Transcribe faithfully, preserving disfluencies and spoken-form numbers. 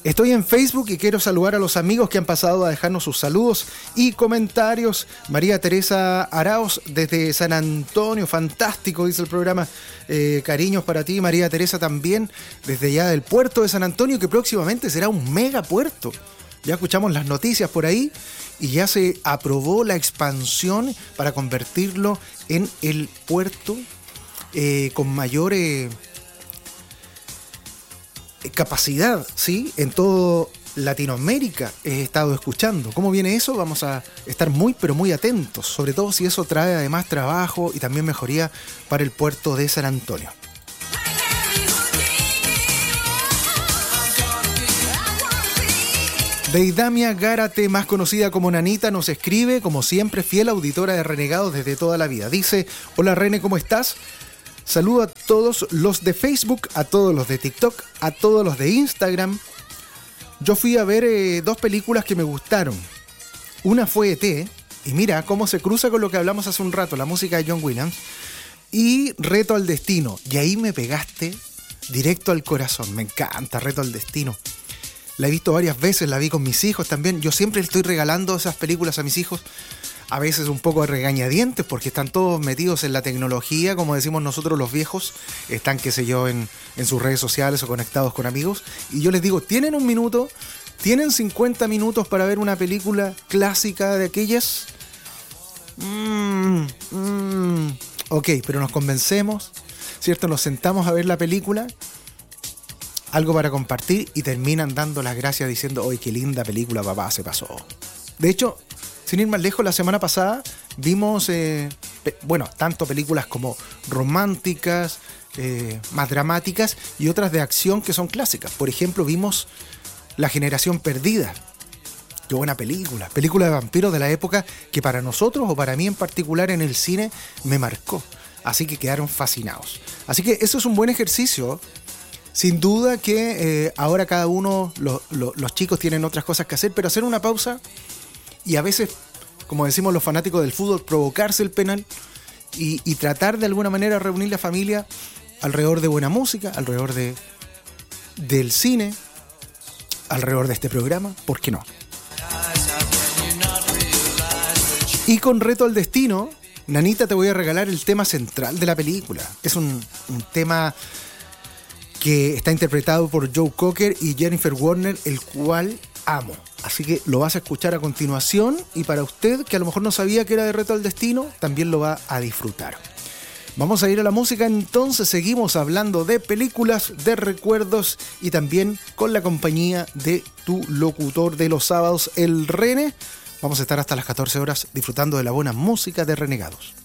Estoy en Facebook y quiero saludar a los amigos que han pasado a dejarnos sus saludos y comentarios. María Teresa Arauz desde San Antonio, fantástico, dice el programa. Eh, cariños para ti, María Teresa, también desde allá del puerto de San Antonio, que próximamente será un megapuerto. Ya escuchamos las noticias por ahí y ya se aprobó la expansión para convertirlo en el puerto eh, con mayor eh, capacidad, ¿sí? En todo Latinoamérica he estado escuchando. ¿Cómo viene eso? Vamos a estar muy, pero muy atentos, sobre todo si eso trae además trabajo y también mejoría para el puerto de San Antonio. Deidamia Gárate, más conocida como Nanita, nos escribe, como siempre, fiel auditora de Renegados desde toda la vida. Dice: hola Rene, ¿cómo estás? Saludo a todos los de Facebook, a todos los de TikTok, a todos los de Instagram. Yo fui a ver eh, dos películas que me gustaron. Una fue E T, y mira cómo se cruza con lo que hablamos hace un rato, la música de John Williams, y Reto al Destino. Y ahí me pegaste directo al corazón. Me encanta Reto al Destino. La he visto varias veces, la vi con mis hijos también. Yo siempre le estoy regalando esas películas a mis hijos. A veces un poco de regañadientes porque están todos metidos en la tecnología, como decimos nosotros los viejos. Están, qué sé yo, en, en sus redes sociales o conectados con amigos. Y yo les digo, ¿tienen un minuto? ¿Tienen cincuenta minutos para ver una película clásica de aquellas? Mm, mm, ok, pero nos convencemos, ¿cierto? Nos sentamos a ver la película, algo para compartir, y terminan dando las gracias diciendo: ¡ay, qué linda película, papá, se pasó! De hecho, sin ir más lejos, la semana pasada vimos, eh, pe- bueno, tanto películas como románticas, eh, más dramáticas, y otras de acción que son clásicas. Por ejemplo, vimos La Generación Perdida. Qué buena película. Película de vampiros de la época que para nosotros, o para mí en particular en el cine, me marcó. Así que quedaron fascinados. Así que eso es un buen ejercicio. Sin duda que eh, ahora cada uno, lo, lo, los chicos tienen otras cosas que hacer, pero hacer una pausa y a veces, como decimos los fanáticos del fútbol, provocarse el penal y, y tratar de alguna manera reunir la familia alrededor de buena música, alrededor de, del cine, alrededor de este programa, ¿por qué no? Y con Reto al Destino, Nanita, te voy a regalar el tema central de la película. Es un, un tema que está interpretado por Joe Cocker y Jennifer Warner, el cual amo. Así que lo vas a escuchar a continuación, y para usted que a lo mejor no sabía que era de Reto al Destino, también lo va a disfrutar. Vamos a ir a la música, entonces seguimos hablando de películas, de recuerdos, y también con la compañía de tu locutor de los sábados, el Rene. Vamos a estar hasta las catorce horas disfrutando de la buena música de Renegados.